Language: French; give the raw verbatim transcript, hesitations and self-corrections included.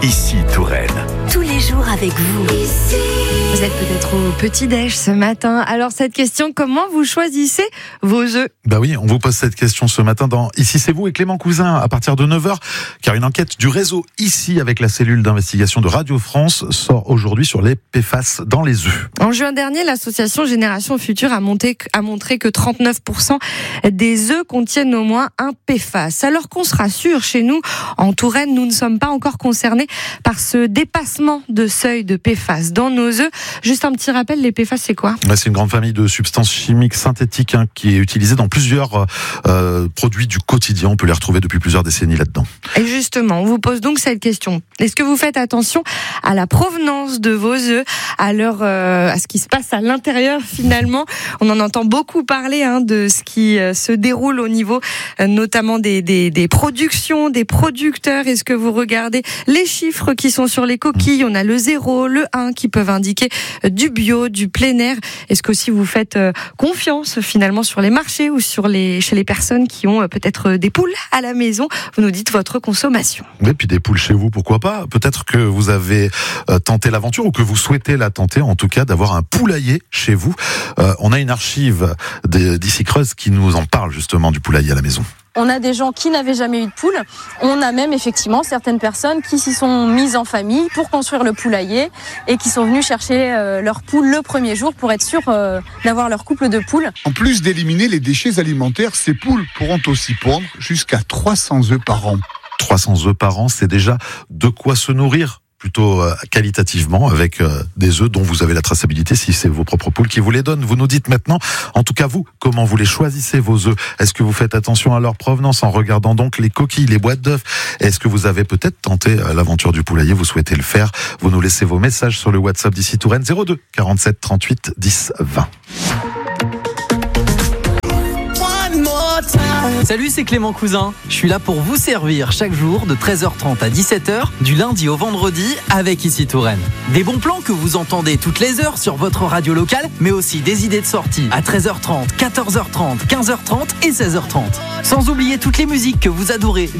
Ici Touraine. Tous les jours avec vous. Ici. Vous êtes peut-être au petit-déj ce matin. Alors cette question, comment vous choisissez vos œufs ? Bah oui, on vous pose cette question ce matin dans Ici c'est vous et Clément Cousin à partir de neuf heures, car une enquête du réseau Ici avec la cellule d'investigation de Radio France sort aujourd'hui sur les P F A S dans les œufs. En juin dernier, l'association Génération Future a, monté, a montré que trente-neuf pour cent des œufs contiennent au moins un P F A S. Alors qu'on se rassure, chez nous, en Touraine, nous ne sommes pas encore concernés par ce dépassement de seuil de P F A S dans nos œufs. Juste un petit rappel, les P F A S, c'est quoi ? C'est une grande famille de substances chimiques synthétiques hein, qui est utilisée dans plusieurs euh, produits du quotidien. On peut les retrouver depuis plusieurs décennies là-dedans. Et justement, on vous pose donc cette question. Est-ce que vous faites attention à la provenance de vos œufs, à, leur, euh, à ce qui se passe à l'intérieur finalement ? On en entend beaucoup parler hein, de ce qui euh, se déroule au niveau euh, notamment des, des, des productions, des producteurs. Est-ce que vous regardez les chiffres qui sont sur les coquilles ? On a le zéro, le un qui peuvent indiquer du bio, du plein air. Est-ce que aussi vous faites euh, confiance finalement sur les marchés ou sur les, chez les personnes qui ont euh, peut-être des poules à la maison ? Vous nous dites votre consommation. Et puis des poules chez vous, pourquoi pas ? Peut-être que vous avez euh, tenté l'aventure ou que vous souhaitez la tenter, en tout cas d'avoir un poulailler chez vous. Euh, on a une archive d'Ici Creuse qui nous en parle justement du poulailler à la maison. On a des gens qui n'avaient jamais eu de poule. On a même effectivement certaines personnes qui s'y sont mises en famille pour construire le poulailler et qui sont venues chercher euh, leur poule le premier jour pour être sûr euh, d'avoir leur couple de poules. En plus d'éliminer les déchets alimentaires, ces poules pourront aussi pondre jusqu'à trois cents œufs par an. trois cents œufs par an, c'est déjà de quoi se nourrir plutôt euh, qualitativement avec euh, des œufs dont vous avez la traçabilité si c'est vos propres poules qui vous les donnent. Vous nous dites maintenant, en tout cas vous, comment vous les choisissez vos œufs ? Est-ce que vous faites attention à leur provenance en regardant donc les coquilles, les boîtes d'œufs ? Est-ce que vous avez peut-être tenté euh, l'aventure du poulailler ? Vous souhaitez le faire ? Vous nous laissez vos messages sur le WhatsApp d'Ici Touraine zéro deux quarante-sept trente-huit dix vingt. Salut, c'est Clément Cousin. Je suis là pour vous servir chaque jour de treize heures trente à dix-sept heures, du lundi au vendredi, avec Ici Touraine. Des bons plans que vous entendez toutes les heures sur votre radio locale, mais aussi des idées de sortie à treize heures trente, quatorze heures trente, quinze heures trente et seize heures trente. Sans oublier toutes les musiques que vous adorez